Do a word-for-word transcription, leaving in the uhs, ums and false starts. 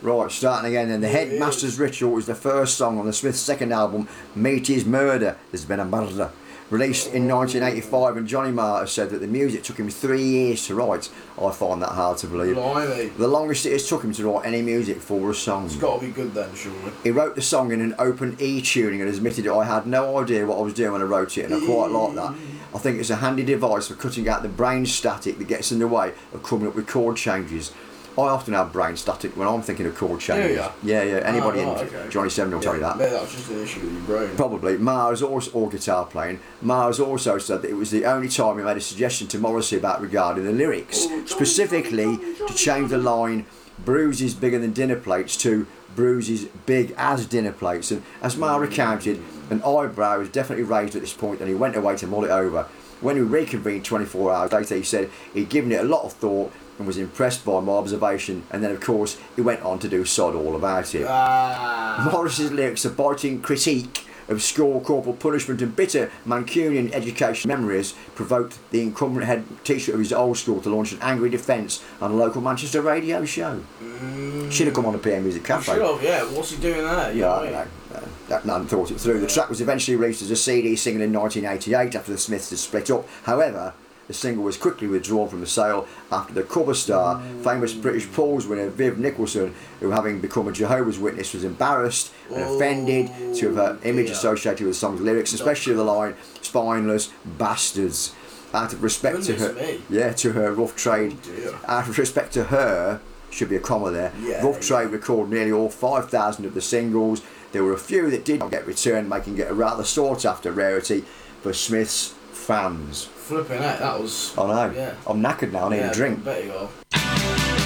Right, starting again then. The Headmaster's Ritual was the first song on the Smiths' second album, Meat is Murder. There's been a murder. Released in nineteen eighty-five, and Johnny Marr said that the music took him three years to write. I find that hard to believe. Blimey. The longest it has took him to write any music for a song. It's got to be good then, surely. He wrote the song in an open E tuning and admitted that I had no idea what I was doing when I wrote it, and I quite like that. I think it's a handy device for cutting out the brain static that gets in the way of coming up with chord changes. I often have brain static when I'm thinking of chord changes. Yeah, yeah, yeah. Anybody oh, right, in okay. Johnny Seven will yeah, tell you that. Maybe that was just an issue with your brain. Probably. Mars also, or guitar playing. Mars also said that it was the only time he made a suggestion to Morrissey about regarding the lyrics, specifically to change the line "bruises bigger than dinner plates" to "bruises big as dinner plates." And as Marr recounted, an eyebrow was definitely raised at this point, and he went away to mull it over. When we reconvened twenty-four hours later, he said he'd given it a lot of thought and was impressed by my observation, and then of course he went on to do sod all about it. Ah. Morris's lyrics, a biting critique of school corporal punishment and bitter Mancunian education memories, provoked the incumbent head teacher of his old school to launch an angry defence on a local Manchester radio show. Mm. Should have come on the P M Music Cafe. Should have, yeah. What's he doing there? Yeah, I don't know. Uh, that man thought it through. The track was eventually released as a C D single in nineteen eighty-eight after the Smiths had split up. However, the single was quickly withdrawn from the sale after the cover star, mm. famous British Pools winner Viv Nicholson, who having become a Jehovah's Witness was embarrassed and oh, offended to have her image yeah. associated with the song's lyrics, especially the line "spineless bastards." Out of respect Goodness to her, me. yeah, to her rough trade. Oh, out of respect to her, should be a comma there. Yeah, rough trade yeah. recorded nearly all five thousand of the singles. There were a few that did not get returned, making it a rather sought after rarity for Smiths fans. Flipping out, that was. I know. Yeah. I'm knackered now. I need yeah, a drink. I bet you are.